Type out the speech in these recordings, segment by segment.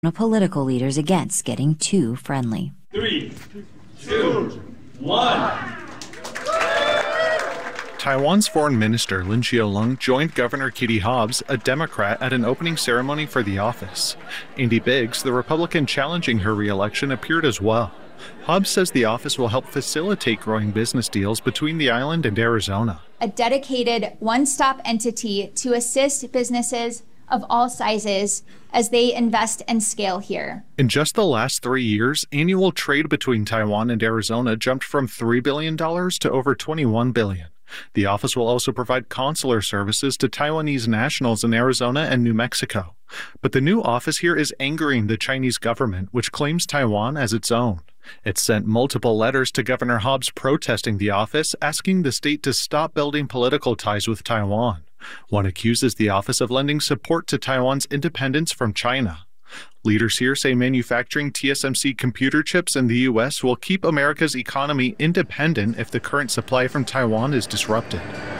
political leaders against getting too friendly. 3, 2, 1. Taiwan's Foreign Minister Lin Chiu-lung joined Governor Kitty Hobbs, a Democrat, at an opening ceremony for the office. Andy Biggs, the Republican challenging her re-election, appeared as well. Hobbs says the office will help facilitate growing business deals between the island and Arizona. A dedicated one-stop entity to assist businesses of all sizes as they invest and scale here. In just the last 3 years, annual trade between Taiwan and Arizona jumped from $3 billion to over $21 billion. The office will also provide consular services to Taiwanese nationals in Arizona and New Mexico. But the new office here is angering the Chinese government, which claims Taiwan as its own. It sent multiple letters to Governor Hobbs protesting the office, asking the state to stop building political ties with Taiwan. One accuses the office of lending support to Taiwan's independence from China. Leaders here say manufacturing TSMC computer chips in the U.S. will keep America's economy independent if the current supply from Taiwan is disrupted.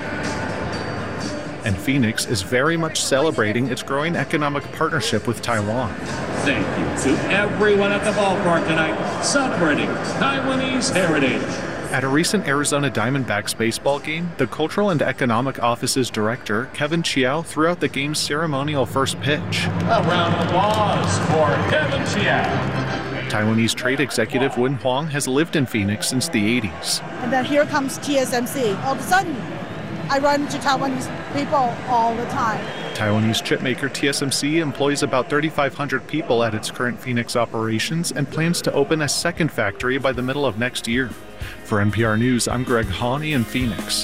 And Phoenix is very much celebrating its growing economic partnership with Taiwan. Thank you to everyone at the ballpark tonight celebrating Taiwanese heritage. At a recent Arizona Diamondbacks baseball game, the Cultural and Economic Office's director, Kevin Chiao, threw out the game's ceremonial first pitch. A round of applause for Kevin Chiao. Taiwanese trade executive Wen Huang has lived in Phoenix since the 80s. And then here comes TSMC. All of a sudden, I run into Taiwanese people all the time. Taiwanese chipmaker TSMC employs about 3,500 people at its current Phoenix operations and plans to open a second factory by the middle of next year. For NPR News, I'm Greg Haney in Phoenix.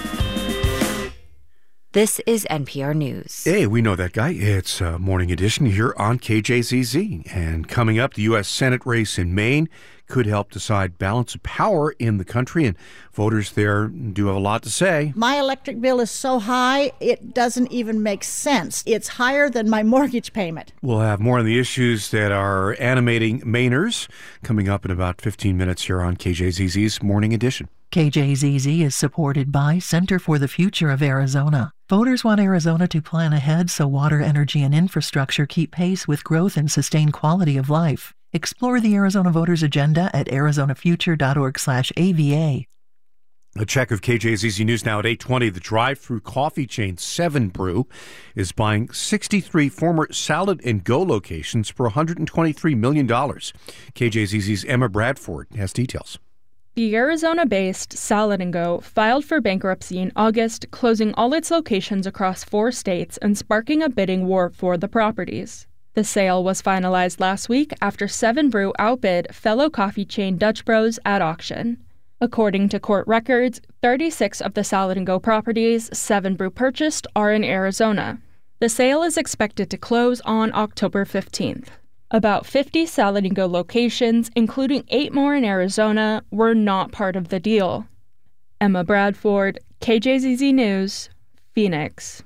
This is NPR News. Hey, we know that guy. It's Morning Edition here on KJZZ. And coming up, the U.S. Senate race in Maine could help decide balance of power in the country, and voters there do have a lot to say. My electric bill is so high, it doesn't even make sense. It's higher than my mortgage payment. We'll have more on the issues that are animating Mainers coming up in about 15 minutes here on KJZZ's Morning Edition. KJZZ is supported by Center for the Future of Arizona. Voters want Arizona to plan ahead so water, energy, and infrastructure keep pace with growth and sustain quality of life. Explore the Arizona Voters Agenda at arizonafuture.org/AVA. A check of KJZZ News now at 8:20. The drive-through coffee chain 7 Brew is buying 63 former Salad and Go locations for $123 million. KJZZ's Emma Bradford has details. The Arizona-based Salad & Go filed for bankruptcy in August, closing all its locations across 4 states and sparking a bidding war for the properties. The sale was finalized last week after 7 Brew outbid fellow coffee chain Dutch Bros at auction. According to court records, 36 of the Salad & Go properties 7 Brew purchased are in Arizona. The sale is expected to close on October 15th. About 50 Salad & Go locations, including 8 more in Arizona, were not part of the deal. Emma Bradford, KJZZ News, Phoenix.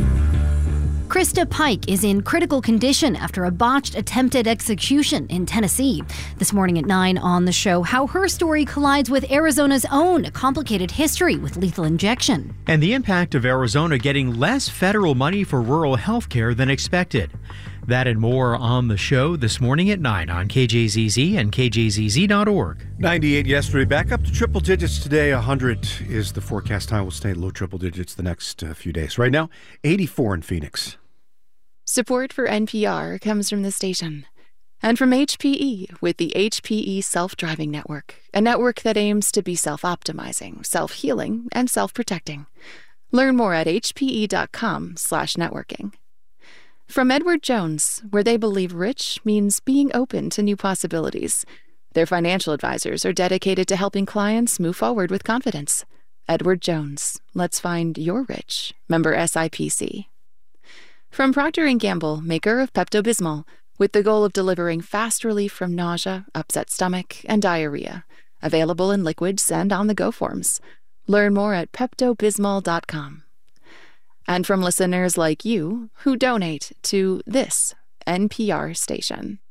Krista Pike is in critical condition after a botched attempted execution in Tennessee. This morning at 9 on the show, how her story collides with Arizona's own complicated history with lethal injection. And the impact of Arizona getting less federal money for rural health care than expected. That and more on the show this morning at 9 on KJZZ and KJZZ.org. 98 yesterday, back up to triple digits today. 100 is the forecast time. Will stay at low triple digits the next few days. Right now, 84 in Phoenix. Support for NPR comes from the station and from HPE with the HPE Self-Driving Network, a network that aims to be self-optimizing, self-healing, and self-protecting. Learn more at hpe.com/networking. From Edward Jones, where they believe rich means being open to new possibilities. Their financial advisors are dedicated to helping clients move forward with confidence. Edward Jones, let's find your rich. Member SIPC. From Procter & Gamble, maker of Pepto-Bismol, with the goal of delivering fast relief from nausea, upset stomach, and diarrhea. Available in liquids and on-the-go forms. Learn more at PeptoBismol.com. And from listeners like you who donate to this NPR station.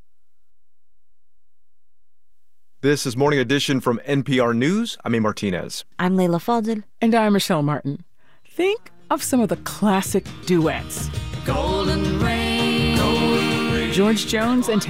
This is Morning Edition from NPR News. I'm A. Martinez. I'm Leila Fadel. And I'm Michelle Martin. Think of some of the classic duets. Golden rain, golden rain. George Jones and